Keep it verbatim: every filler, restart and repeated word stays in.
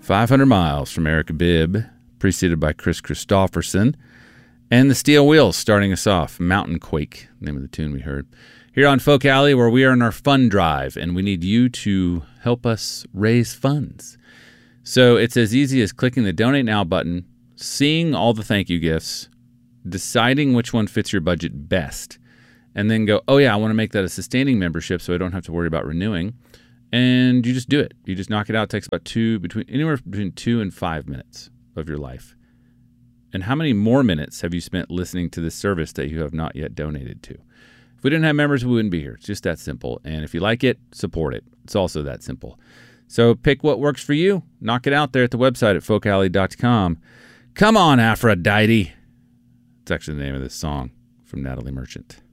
five hundred miles from Erica Bibb, preceded by Chris Christopherson. And the Steel Wheels starting us off, Mountain Quake, name of the tune we heard. Here on Folk Alley, where we are in our fund drive, and we need you to help us raise funds. So it's as easy as clicking the Donate Now button, seeing all the thank you gifts, deciding which one fits your budget best, and then go, oh yeah, I want to make that a sustaining membership so I don't have to worry about renewing. And you just do it. You just knock it out. It takes about two, between anywhere between two and five minutes of your life. And how many more minutes have you spent listening to this service that you have not yet donated to? If we didn't have members, we wouldn't be here. It's just that simple. And if you like it, support it. It's also that simple. So pick what works for you. Knock it out there at the website at folk alley dot com. Come on, Aphrodite. It's actually the name of this song from Natalie Merchant.